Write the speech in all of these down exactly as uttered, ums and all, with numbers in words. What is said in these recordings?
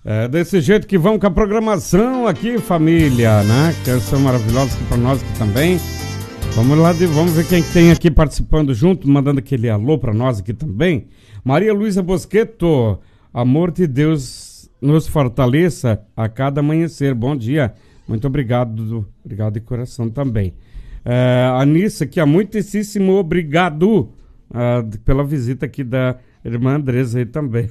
É desse jeito que vamos com a programação aqui, família, né? Canção maravilhosa aqui pra nós aqui também. Vamos lá, de, vamos ver quem tem aqui participando junto, mandando aquele alô pra nós aqui também. Maria Luísa Bosqueto, amor de Deus nos fortaleça a cada amanhecer. Bom dia, muito obrigado, obrigado de coração também. É, Anissa aqui, muitíssimo obrigado uh, pela visita aqui da irmã Andresa aí também.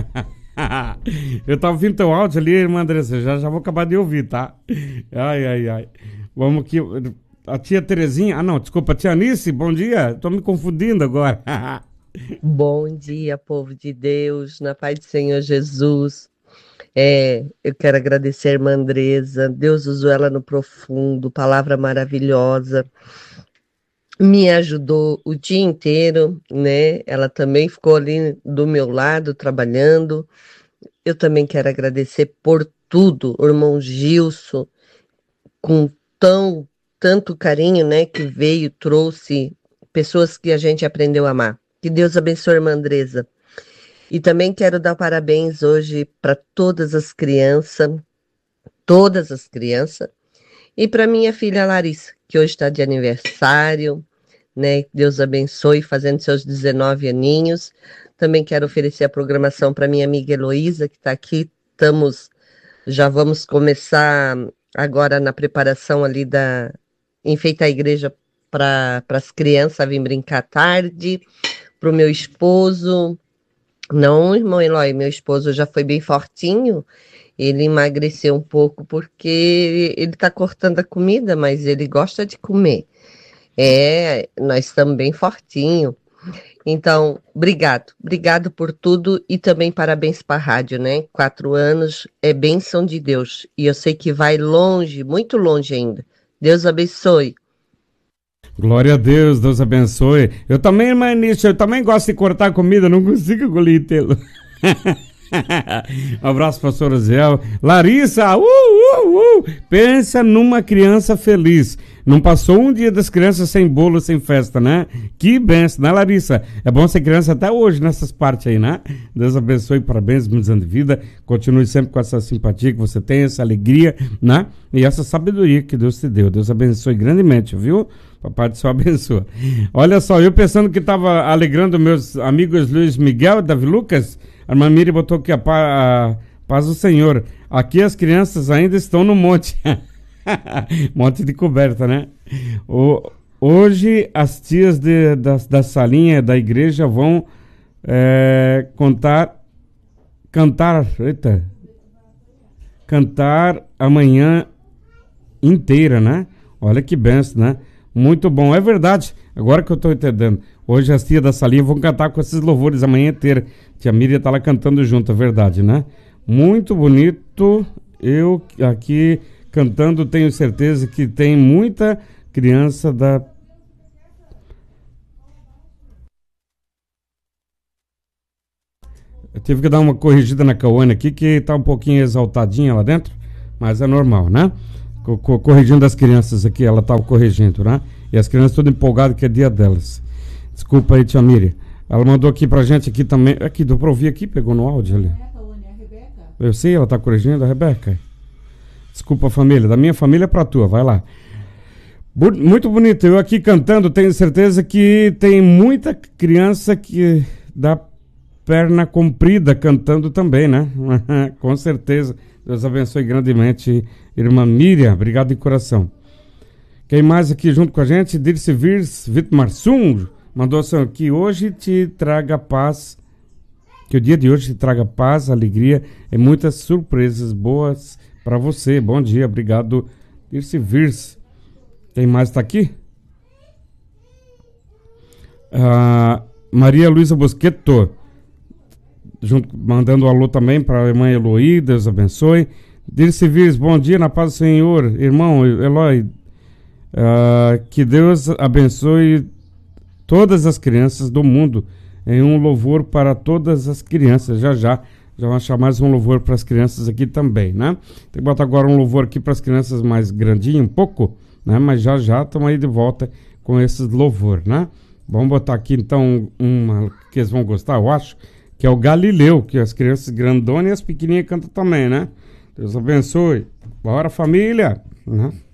Eu tava ouvindo teu áudio ali, irmã Andressa, já, já vou acabar de ouvir, tá? Ai, ai, ai. Vamos aqui. A tia Terezinha, ah não, desculpa, a tia Anice, bom dia. Tô me confundindo agora. Bom dia, povo de Deus, na paz do Senhor Jesus. É, eu quero agradecer a irmã Andresa, Deus usou ela no profundo, palavra maravilhosa. Me ajudou o dia inteiro, né? Ela também ficou ali do meu lado, trabalhando. Eu também quero agradecer por tudo, o irmão Gilson, com tão, tanto carinho, né? Que veio, trouxe pessoas que a gente aprendeu a amar. Que Deus abençoe a irmã Andresa. E também quero dar parabéns hoje para todas as crianças, todas as crianças, e para minha filha Larissa, que hoje está de aniversário, né? Deus abençoe, fazendo seus dezenove aninhos. Também quero oferecer a programação para minha amiga Heloísa, que está aqui. Estamos, já vamos começar agora na preparação ali da enfeitar a igreja para as crianças virem brincar tarde. Para o meu esposo, não, irmão Eloy, meu esposo já foi bem fortinho. Ele emagreceu um pouco porque ele está cortando a comida, mas ele gosta de comer. É, nós estamos bem fortinho. Então, obrigado. Obrigado por tudo e também parabéns para a rádio, né? Quatro anos é bênção de Deus. E eu sei que vai longe, muito longe ainda. Deus abençoe. Glória a Deus, Deus abençoe. Eu também, irmã Nícia, eu também gosto de cortar comida, não consigo engolir tê-lo. Um abraço, pastor Oziel. Larissa, uh, uh, uh, pensa numa criança feliz. Não passou um dia das crianças sem bolo, sem festa, né? Que benção, né, Larissa? É bom ser criança até hoje nessas partes aí, né? Deus abençoe, parabéns, muitos anos de vida. Continue sempre com essa simpatia que você tem, essa alegria, né? E essa sabedoria que Deus te deu. Deus abençoe grandemente, viu? Papai do céu abençoa. Olha só, eu pensando que estava alegrando meus amigos Luiz Miguel e Davi Lucas, a irmã Miri botou aqui a, pa, a paz do Senhor. Aqui as crianças ainda estão no monte. Monte de coberta, né? O, hoje as tias de, da, da salinha da igreja vão é, contar, cantar, eita, cantar a manhã inteira, né? Olha que benção, né? Muito bom, é verdade. Agora que eu tô entendendo. Hoje as tias da salinha vão cantar com esses louvores a manhã inteira. Tia Miriam tá lá cantando junto, é verdade, né? Muito bonito. Eu aqui cantando, tenho certeza que tem muita criança da... Eu tive que dar uma corrigida na Cauane aqui, que tá um pouquinho exaltadinha lá dentro, mas é normal, né? Corrigindo as crianças aqui, ela estava corrigindo, né? E as crianças todas empolgadas que é dia delas. Desculpa aí, tia Miriam. Ela mandou aqui pra gente aqui também. Aqui, deu pra ouvir aqui, pegou no áudio ali. Eu sei, ela tá corrigindo, a Rebeca. Desculpa, família. Da minha família pra tua, vai lá. Muito bonito. Eu aqui cantando, tenho certeza que tem muita criança que dá perna comprida cantando também, né? Com certeza. Deus abençoe grandemente, irmã Miriam. Obrigado de coração. Quem mais aqui junto com a gente? Dirce Virs, Vitor Marsum, mandou assim, que hoje te traga paz, que o dia de hoje te traga paz, alegria e muitas surpresas boas para você. Bom dia, obrigado, Dirce Virs. Quem mais está aqui? Ah, Maria Luísa Bosqueto, junto, mandando um alô também para a irmã Eloí, Deus abençoe. Dirce Virs, bom dia, na paz do Senhor, irmão Eloy. Uh, que Deus abençoe todas as crianças do mundo em um louvor para todas as crianças. Já já, já vou achar mais um louvor para as crianças aqui também, né? Tem que botar agora um louvor aqui para as crianças mais grandinho, um pouco, né? Mas já já estamos aí de volta com esses louvor, né? Vamos botar aqui então uma que eles vão gostar, eu acho, que é o Galileu, que as crianças grandonas e as pequenininhas cantam também, né? Deus abençoe. Bora, família! Né?